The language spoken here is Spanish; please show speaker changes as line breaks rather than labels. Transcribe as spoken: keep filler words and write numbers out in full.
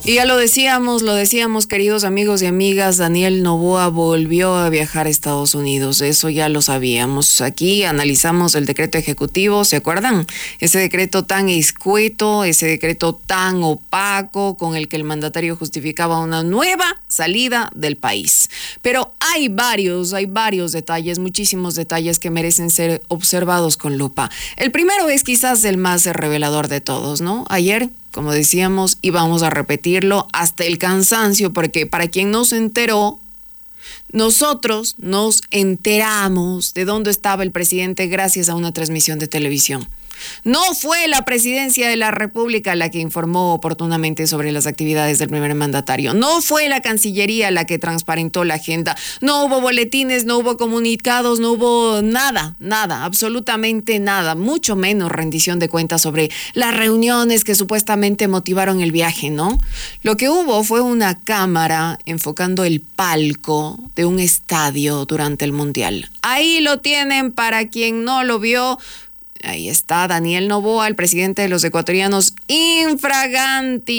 Y ya lo decíamos, lo decíamos, queridos amigos y amigas, Daniel Noboa volvió a viajar a Estados Unidos, eso ya lo sabíamos. Aquí analizamos el decreto ejecutivo, ¿se acuerdan? Ese decreto tan escueto, ese decreto tan opaco con el que el mandatario justificaba una nueva salida del país. Pero hay varios, hay varios detalles, muchísimos detalles que merecen ser observados con lupa. El primero es quizás el más revelador de todos, ¿no? Ayer, como decíamos, y vamos a repetirlo hasta el cansancio, porque para quien no se enteró, nosotros nos enteramos de dónde estaba el presidente gracias a una transmisión de televisión. No fue la presidencia de la República la que informó oportunamente sobre las actividades del primer mandatario. No fue la Cancillería la que transparentó la agenda. No hubo boletines, no hubo comunicados, no hubo nada, nada, absolutamente nada. Mucho menos rendición de cuentas sobre las reuniones que supuestamente motivaron el viaje, ¿no? Lo que hubo fue una cámara enfocando el palco de un estadio durante el Mundial. Ahí lo tienen para quien no lo vio. Ahí está Daniel Noboa, el presidente de los ecuatorianos, infraganti.